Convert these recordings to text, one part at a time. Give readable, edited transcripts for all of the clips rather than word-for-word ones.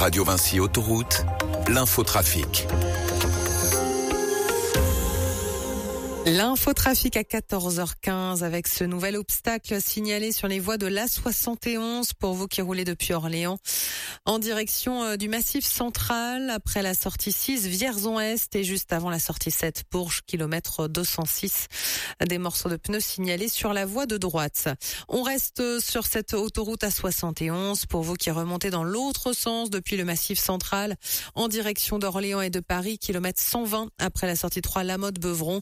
Radio Vinci Autoroute, l'infotrafic. L'infotrafic à 14h15 avec ce nouvel obstacle signalé sur les voies de l'A71 pour vous qui roulez depuis Orléans en direction du Massif central après la sortie 6 Vierzon-Est et juste avant la sortie 7 Bourges, kilomètre 206. Des morceaux de pneus signalés sur la voie de droite. On reste sur cette autoroute A71 pour vous qui remontez dans l'autre sens depuis le Massif central en direction d'Orléans et de Paris, kilomètre 120 après la sortie 3 Lamotte-Beuvron.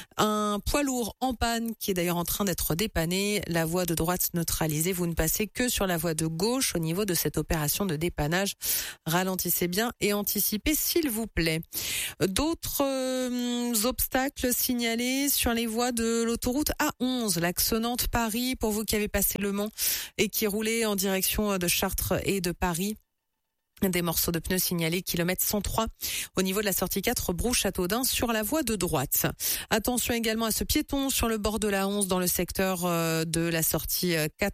Un poids lourd en panne qui est d'ailleurs en train d'être dépanné. La voie de droite neutralisée. Vous ne passez que sur la voie de gauche au niveau de cette opération de dépannage. Ralentissez bien et anticipez s'il vous plaît. D'autres obstacles signalés sur les voies de l'autoroute A11, l'axe Nantes-Paris pour vous qui avez passé Le Mans et qui roulez en direction de Chartres et de Paris. Des morceaux de pneus signalés kilomètre 103 au niveau de la sortie 4 Brou-Châteaudun sur la voie de droite. Attention également à ce piéton sur le bord de la 11 dans le secteur de la sortie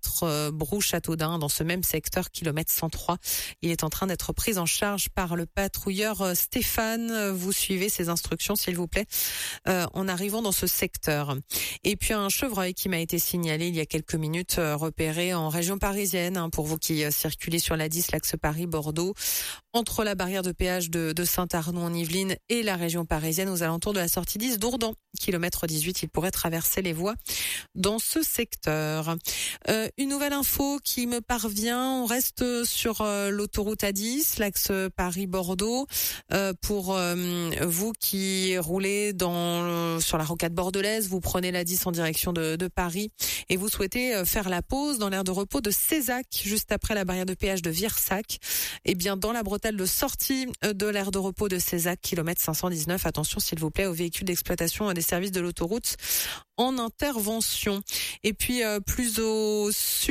4 Brou-Châteaudun dans ce même secteur kilomètre 103. Il est en train d'être pris en charge par le patrouilleur Stéphane. Vous suivez ses instructions s'il vous plaît en arrivant dans ce secteur. Et puis un chevreuil qui m'a été signalé il y a quelques minutes repéré en région parisienne pour vous qui circulez sur la 10 l'axe Paris-Bordeaux. Entre la barrière de péage de Saint-Arnaud en Yvelines et la région parisienne aux alentours de la sortie 10 d'Ourdan. Kilomètre 18, il pourrait traverser les voies dans ce secteur. Une nouvelle info qui me parvient, on reste sur l'autoroute A10, l'axe Paris-Bordeaux. Pour vous qui roulez sur la rocade bordelaise, vous prenez la 10 en direction de Paris et vous souhaitez faire la pause dans l'aire de repos de Cézac, juste après la barrière de péage de Virsac. Eh bien, dans la bretelle de sortie de l'aire de repos de Cézac, kilomètre 519, attention s'il vous plaît aux véhicules d'exploitation des services de l'autoroute en intervention. Et puis plus au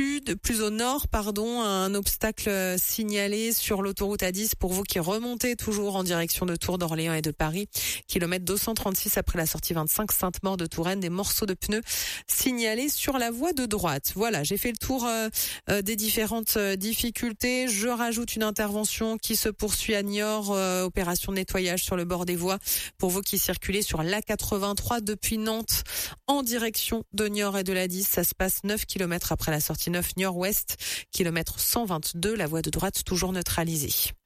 nord, un obstacle signalé sur l'autoroute A10 pour vous qui remontez toujours en direction de Tours, d'Orléans et de Paris. Kilomètre 236 après la sortie 25 Sainte-Maure de Touraine, des morceaux de pneus signalés sur la voie de droite. Voilà, j'ai fait le tour des différentes difficultés. Je rajoute une intervention qui se poursuit à Niort, opération de nettoyage sur le bord des voies pour vous qui circulez sur l'A83 depuis Nantes en direction de Niort et de la 10. Ça se passe 9 km après la sortie 9 Niort-Ouest, kilomètre 122, la voie de droite toujours neutralisée.